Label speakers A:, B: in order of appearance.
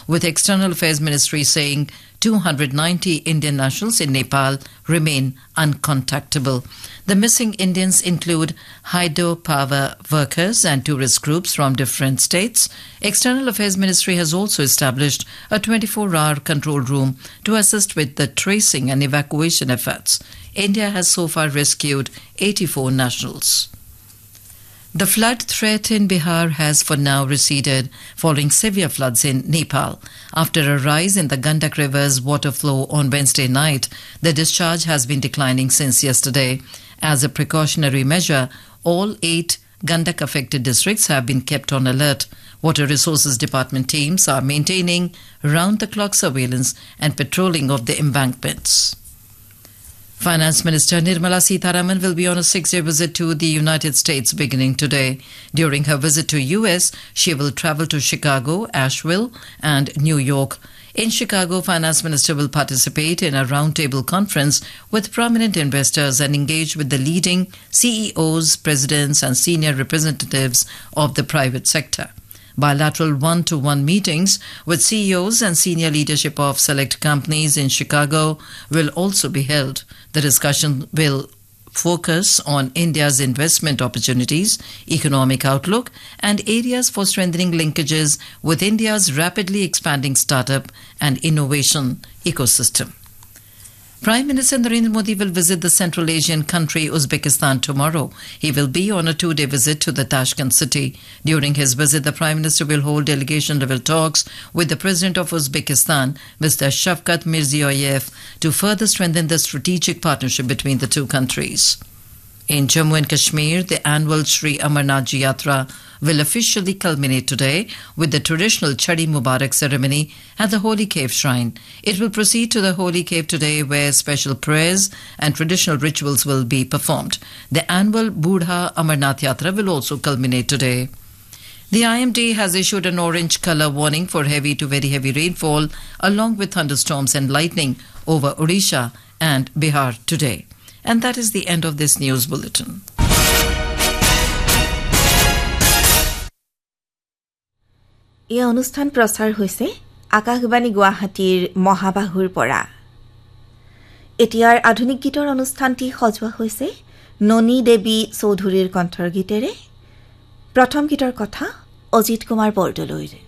A: with External Affairs Ministry saying 290 Indian nationals in Nepal remain uncontactable. The missing Indians include hydropower workers and tourist groups from different states. External Affairs Ministry has also established a 24-hour control room to assist with the tracing and evacuation efforts. India has so far rescued 84 nationals. The flood threat in Bihar has for now receded following severe floods in Nepal. After a rise in the Gandak River's water flow on Wednesday night, the discharge has been declining since yesterday. As a precautionary measure, all 8 Gandak-affected districts have been kept on alert. Water Resources Department teams are maintaining round-the-clock surveillance and patrolling of the embankments. Finance Minister Nirmala Sitharaman will be on a 6-day visit to the United States beginning today. During her visit to US, she will travel to Chicago, Asheville, and New York. In Chicago, Finance Minister will participate in a roundtable conference with prominent investors and engage with the leading CEOs, presidents, and senior representatives of the private sector. Bilateral one-to-one meetings with CEOs and senior leadership of select companies in Chicago will also be held. The discussion will focus on India's investment opportunities, economic outlook, and areas for strengthening linkages with India's rapidly expanding startup and innovation ecosystem. Prime Minister Narendra Modi will visit the Central Asian country Uzbekistan tomorrow. He will be on a 2-day visit to the Tashkent city. During his visit, the Prime Minister will hold delegation-level talks with the President of Uzbekistan, Mr. Shavkat Mirziyoyev, to further strengthen the strategic partnership between the two countries. In Jammu and Kashmir, the annual Sri Amarnath Ji Yatra will officially culminate today with the traditional Chadi Mubarak ceremony at the Holy Cave Shrine. It will proceed to the Holy Cave today where special prayers and traditional rituals will be performed. The annual Budha Amarnath Yatra will also culminate today. The IMD has issued an orange colour warning for heavy to very heavy rainfall along with thunderstorms and lightning over Odisha and Bihar today. And that is the end of this news bulletin.
B: এই অনুষ্ঠান প্ৰচাৰ হৈছে আকাশবাণী গুৱাহাটীৰ মহাবাহুৰ পৰা। এতিয়াৰ আধুনিক গীতৰ অনুষ্ঠানটি সজোৱা হৈছে ননী দেৱী চৌধুৰীৰ কণ্ঠৰ গীতেৰে। প্ৰথম গীতৰ কথা অজিত কুমাৰ বৰদলৈৰ।